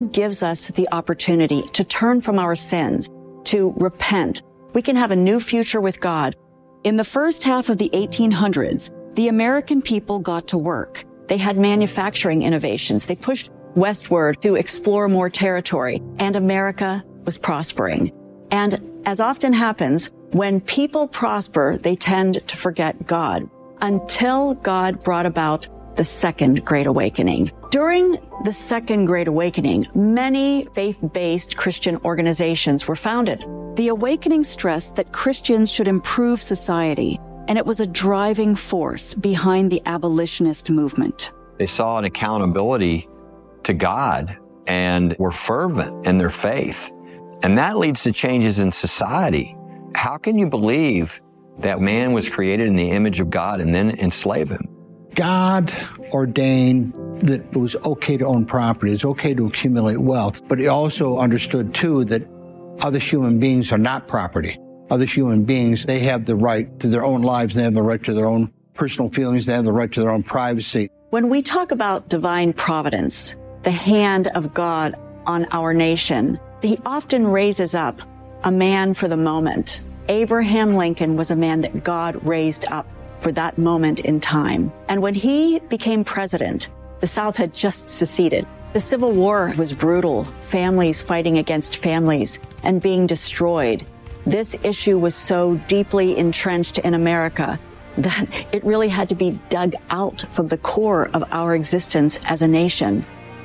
gives us the opportunity to turn from our sins, to repent. We can have a new future with God. In the first half of the 1800s, the American people got to work. They had manufacturing innovations. They pushed westward to explore more territory, and America was prospering. And as often happens, when people prosper, they tend to forget God, until God brought about the Second Great Awakening. During the Second Great Awakening, many faith-based Christian organizations were founded. The awakening stressed that Christians should improve society, and it was a driving force behind the abolitionist movement. They saw an accountability to God and were fervent in their faith. And that leads to changes in society. How can you believe that man was created in the image of God and then enslave him? God ordained that it was okay to own property, it's okay to accumulate wealth, but he also understood, too, that other human beings are not property. Other human beings, they have the right to their own lives, they have the right to their own personal feelings, they have the right to their own privacy. When we talk about divine providence, the hand of God on our nation, he often raises up a man for the moment. Abraham Lincoln was a man that God raised up for that moment in time. And when he became president, the South had just seceded. The Civil War was brutal, families fighting against families and being destroyed. This issue was so deeply entrenched in America that it really had to be dug out from the core of our existence as a nation.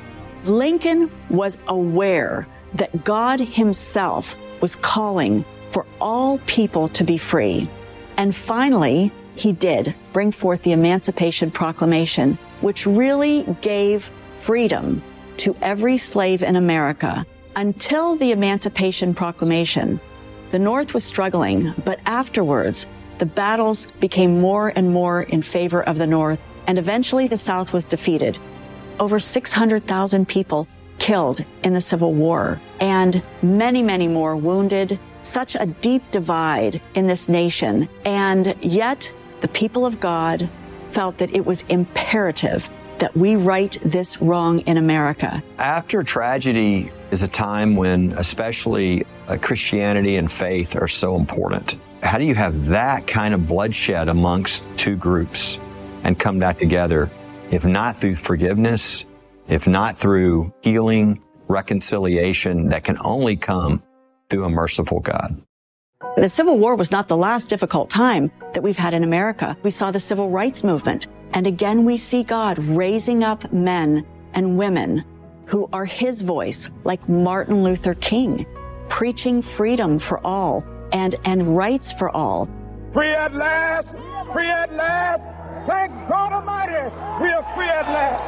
Lincoln was aware that God himself was calling for all people to be free. And finally, he did bring forth the Emancipation Proclamation, which really gave freedom to every slave in America. Until the Emancipation Proclamation, the North was struggling, but afterwards, the battles became more and more in favor of the North, and eventually the South was defeated. Over 600,000 people killed in the Civil War, and many, many more wounded. Such a deep divide in this nation, and yet the people of God felt that it was imperative that we right this wrong in America. After tragedy is a time when especially Christianity and faith are so important. How do you have that kind of bloodshed amongst two groups and come back together, if not through forgiveness, if not through healing, reconciliation that can only come through a merciful God? The Civil War was not the last difficult time that we've had in America. We saw the Civil Rights Movement. And again, we see God raising up men and women who are his voice, like Martin Luther King, preaching freedom for all and rights for all. Free at last! Free at last! Thank God Almighty, we are free at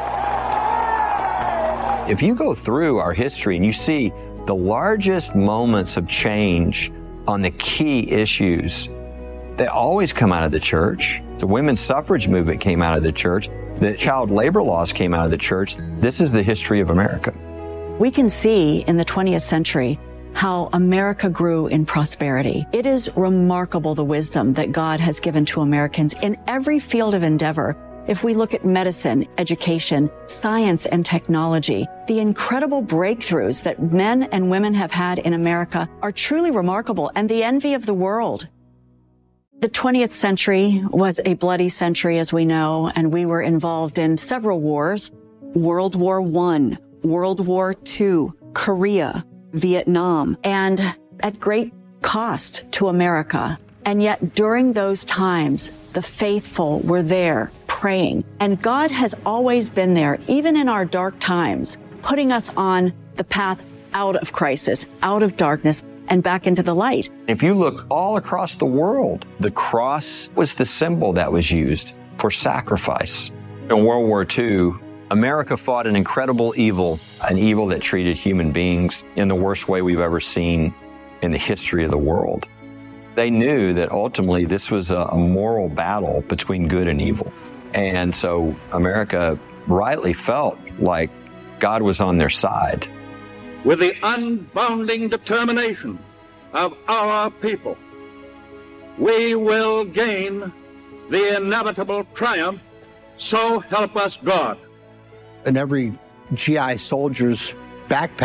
last! If you go through our history and you see the largest moments of change on the key issues, they always come out of the church. The women's suffrage movement came out of the church. The child labor laws came out of the church. This is the history of America. We can see in the 20th century how America grew in prosperity. It is remarkable the wisdom that God has given to Americans in every field of endeavor. If we look at medicine, education, science, and technology, the incredible breakthroughs that men and women have had in America are truly remarkable and the envy of the world. The 20th century was a bloody century, as we know, and we were involved in several wars. World War I, World War II, Korea, Vietnam, and at great cost to America. And yet during those times, the faithful were there praying. And God has always been there, even in our dark times, putting us on the path out of crisis, out of darkness, and back into the light. If you look all across the world, the cross was the symbol that was used for sacrifice. In World War II, America fought an incredible evil, an evil that treated human beings in the worst way we've ever seen in the history of the world. They knew that ultimately this was a moral battle between good and evil. And so America rightly felt like God was on their side. With the unbounding determination of our people, we will gain the inevitable triumph, so help us God. In every GI soldier's backpack